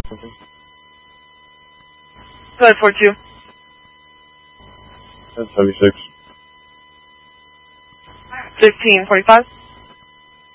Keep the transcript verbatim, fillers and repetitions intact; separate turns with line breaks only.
Go ahead, four two.
ten seventy-six.
fifteen forty-five.